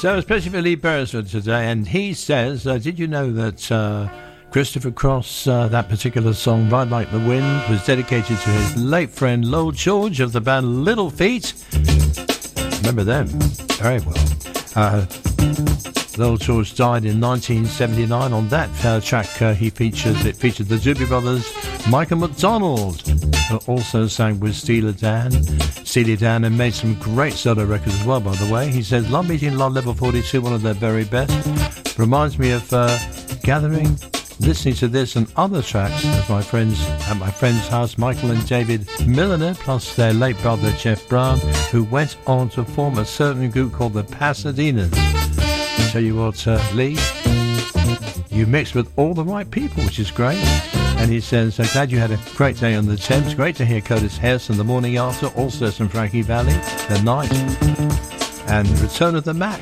So especially for Lee Beresford today, and he says, did you know that Christopher Cross, that particular song, Ride Like the Wind, was dedicated to his late friend Lowell George of the band Little Feat? Remember them very well. Lowell George died in 1979. On that track, it featured the Doobie Brothers, Michael McDonald, who also sang with Steely Dan, and made some great solo records as well, by the way. He says, love meeting Love Level 42, one of their very best. Reminds me of gathering, listening to this and other tracks at my friend's house, Michael and David Milliner, plus their late brother Jeff Brown, who went on to form a certain group called the Pasadenas. Tell you what, Lee, you mixed with all the right people, which is great. And he says, I'm glad you had a great day on the Thames. Great to hear Curtis Hairston the morning after, also some Frankie Valli, The Night, and Return of the Mac.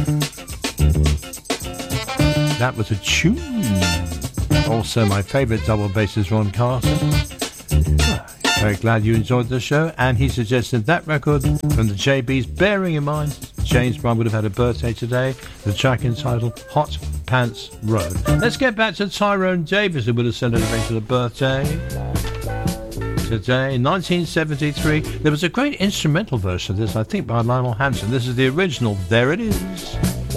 That was a tune. Also, my favourite double bassist, Ron Carter. Very glad you enjoyed the show. And he suggested that record from the JBs, bearing in mind James Brown would have had a birthday today. The track entitled Hot Pants Road. Let's get back to Tyrone Davis, who would have celebrated a birthday today. In 1973, there was a great instrumental version of this, I think, by Lionel Hampton. This is the original. There it is.